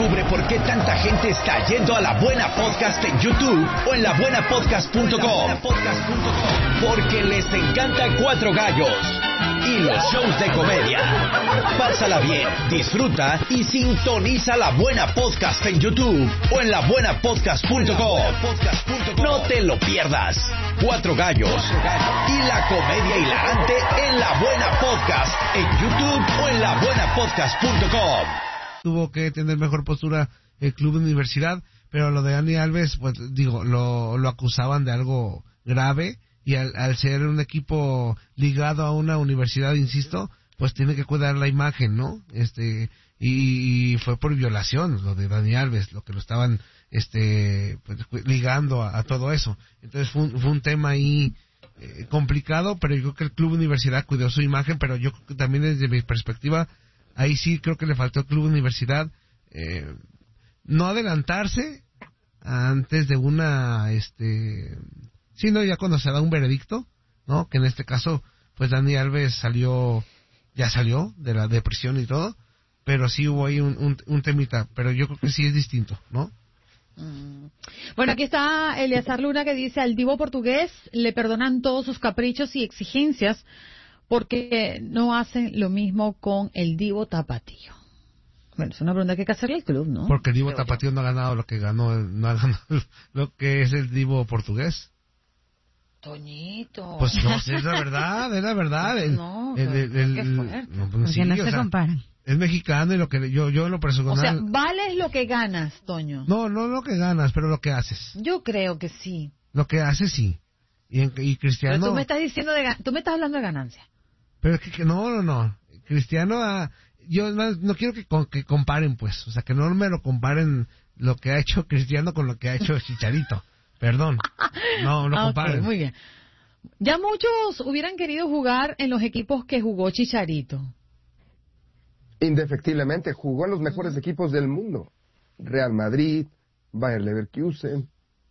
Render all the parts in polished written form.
Descubre por qué tanta gente está yendo a La Buena Podcast en YouTube o en labuenapodcast.com. Porque les encanta Cuatro Gallos y los shows de comedia. Pásala bien, disfruta y sintoniza La Buena Podcast en YouTube o en labuenapodcast.com. No te lo pierdas. Cuatro Gallos y la comedia hilarante en La Buena Podcast en YouTube o en labuenapodcast.com. Tuvo que tener mejor postura el Club Universidad, pero lo de Dani Alves, pues digo, lo acusaban de algo grave, y al ser un equipo ligado a una universidad, insisto, pues tiene que cuidar la imagen, ¿no? Y fue por violación lo de Dani Alves, lo que lo estaban pues, ligando a todo eso. Entonces fue un tema ahí complicado, pero yo creo que el Club Universidad cuidó su imagen, pero yo creo que también desde mi perspectiva, ahí sí creo que le faltó al Club Universidad no adelantarse antes de una sino ya cuando se da un veredicto, ¿no? Que en este caso pues Dani Alves ya salió de la depresión y todo, pero sí hubo ahí un temita, pero yo creo que sí es distinto, ¿no? Bueno, aquí está Eleazar Luna, que dice: al divo portugués le perdonan todos sus caprichos y exigencias porque no hacen lo mismo con el divo tapatío. Bueno, es una pregunta que hay que hacerle al club, ¿no? Porque el divo tapatío no ha ganado lo que ganó, no ha ganado lo que es el divo portugués. Toñito. Pues no, es la verdad, es la verdad. No, qué fuerte. Porque no se comparan. Es mexicano y lo que yo en lo personal. O sea, vales lo que ganas, Toño. No lo que ganas, pero lo que haces. Yo creo que sí. Lo que haces sí. Y Cristiano. Pero tú me estás diciendo tú me estás hablando de ganancia. Pero es que no. Cristiano, yo no quiero que comparen, pues. O sea, que no me lo comparen lo que ha hecho Cristiano con lo que ha hecho Chicharito. Perdón. No comparen. Okay, muy bien. Ya muchos hubieran querido jugar en los equipos que jugó Chicharito. Indefectiblemente, jugó en los mejores equipos del mundo. Real Madrid, Bayer Leverkusen,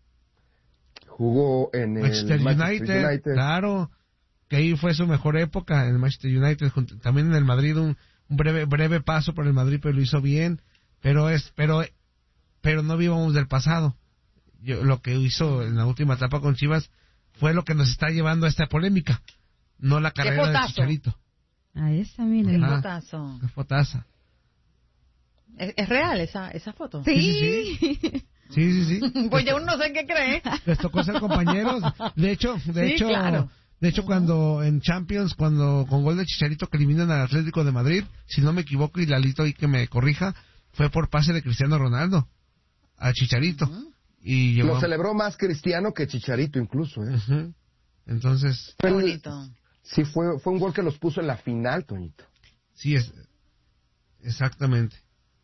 jugó en el Manchester United. Claro, que ahí fue su mejor época, en el Manchester United, también en el Madrid, un breve paso por el Madrid, pero lo hizo bien, pero no vivamos del pasado. Lo que hizo en la última etapa con Chivas fue lo que nos está llevando a esta polémica, no la carrera de Chicharito. A esa, mira. Qué fotazo. Qué fotaza. ¿Es real esa foto? Sí. Sí. Pues ya uno no sé qué cree. Les tocó ser compañeros. De hecho, claro. Cuando en Champions, con gol de Chicharito que eliminan al Atlético de Madrid, si no me equivoco, y Lalito ahí que me corrija, fue por pase de Cristiano Ronaldo a Chicharito. Y lo celebró más Cristiano que Chicharito incluso, ¿eh? Entonces, qué bonito. Sí, fue un gol que los puso en la final, Toñito. Sí, exactamente.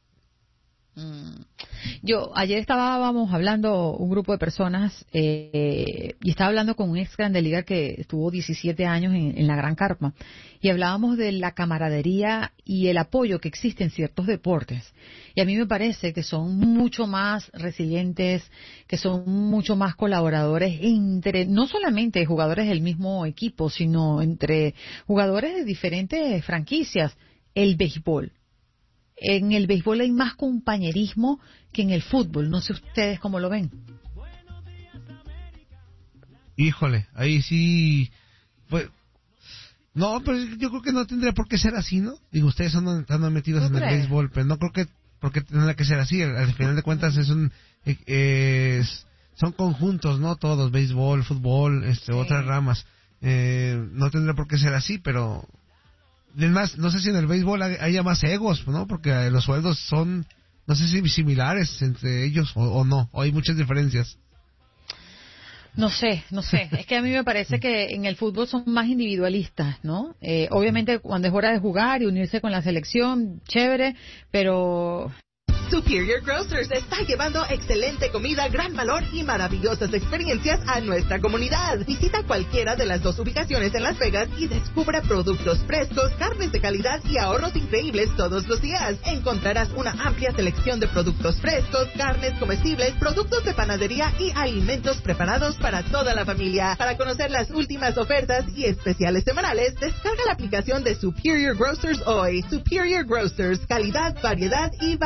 Ayer estábamos hablando un grupo de personas y estaba hablando con un ex Grande Liga que estuvo 17 años en la Gran Carpa, y hablábamos de la camaradería y el apoyo que existe en ciertos deportes, y a mí me parece que son mucho más resilientes, que son mucho más colaboradores no solamente jugadores del mismo equipo, sino entre jugadores de diferentes franquicias. El béisbol. En el béisbol hay más compañerismo que en el fútbol. No sé ustedes cómo lo ven. Híjole, ahí sí. Pues, no, pero yo creo que no tendría por qué ser así, ¿no? Digo, ustedes están metidos en el béisbol, pero no creo que porque tendría que ser así. Al final de cuentas son conjuntos, ¿no? Todos, béisbol, fútbol, otras ramas. No tendría por qué ser así, pero además, no sé si en el béisbol haya más egos, ¿no? Porque los sueldos son, no sé si similares entre ellos o no, o hay muchas diferencias. No sé. Es que a mí me parece que en el fútbol son más individualistas, ¿no? Obviamente cuando es hora de jugar y unirse con la selección, chévere, pero... Superior Grocers está llevando excelente comida, gran valor y maravillosas experiencias a nuestra comunidad. Visita cualquiera de las 2 ubicaciones en Las Vegas y descubra productos frescos, carnes de calidad y ahorros increíbles todos los días. Encontrarás una amplia selección de productos frescos, carnes comestibles, productos de panadería y alimentos preparados para toda la familia. Para conocer las últimas ofertas y especiales semanales, descarga la aplicación de Superior Grocers hoy. Superior Grocers, calidad, variedad y